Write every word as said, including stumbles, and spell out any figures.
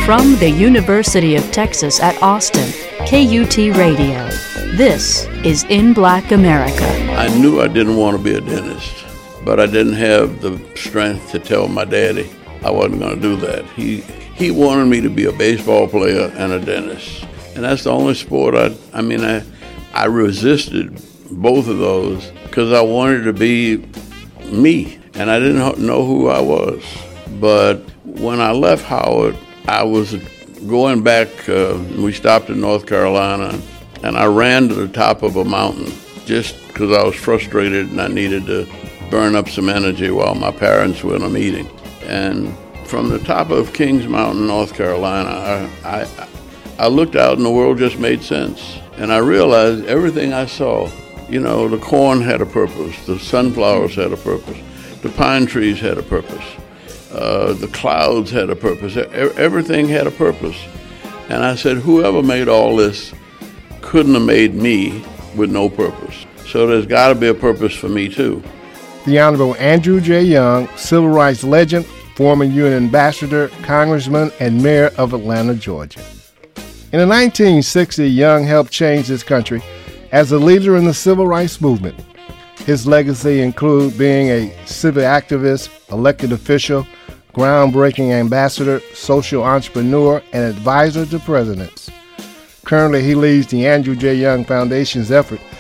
From the University of Texas at Austin, K U T Radio. This is In Black America. I knew I didn't want to be a dentist, but I didn't have the strength to tell my daddy I wasn't going to do that. He he wanted me to be a baseball player and a dentist. And that's the only sport I, I mean, I, I resisted both of those because I wanted to be me, and I didn't know who I was. But when I left Howard, I was going back, uh, we stopped in North Carolina, and I ran to the top of a mountain just because I was frustrated and I needed to burn up some energy while my parents were in a meeting. And from the top of Kings Mountain, North Carolina, I, I, I looked out and the world just made sense. And I realized everything I saw, you know, the corn had a purpose, the sunflowers had a purpose, the pine trees had a purpose. Uh, the clouds had a purpose. Everything had a purpose. And I said, whoever made all this couldn't have made me with no purpose. So there's got to be a purpose for me, too. The Honorable Andrew J. Young, civil rights legend, former U N ambassador, congressman, and mayor of Atlanta, Georgia. In the nineteen sixties, Young helped change this country as a leader in the civil rights movement. His legacy includes being a civic activist, elected official, groundbreaking ambassador, social entrepreneur, and advisor to presidents. Currently, he leads the Andrew J. Young Foundation's effort